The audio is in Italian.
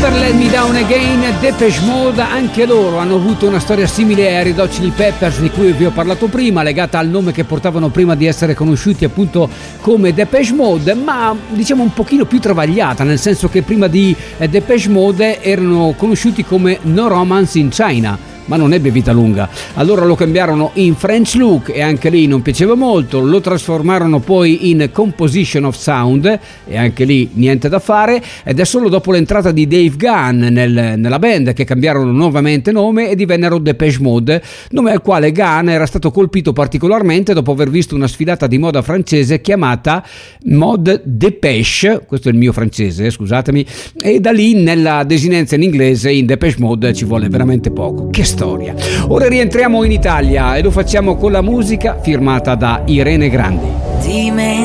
Never Let Me Down Again, Depeche Mode, anche loro hanno avuto una storia simile ai Red Hot Chili Peppers di cui vi ho parlato prima, legata al nome che portavano prima di essere conosciuti appunto come Depeche Mode, ma diciamo un pochino più travagliata, nel senso che prima di Depeche Mode erano conosciuti come No Romance in China, ma non ebbe vita lunga. Allora lo cambiarono in French Look e anche lì non piaceva molto, lo trasformarono poi in Composition of Sound e anche lì niente da fare, ed è solo dopo l'entrata di Dave Gunn nella band che cambiarono nuovamente nome e divennero Depeche Mode, nome al quale Gunn era stato colpito particolarmente dopo aver visto una sfilata di moda francese chiamata Mode Dépêche, questo è il mio francese, scusatemi, e da lì nella desinenza in inglese in Depeche Mode ci vuole veramente poco. Che storia. Ora rientriamo in Italia e lo facciamo con la musica firmata da Irene Grandi.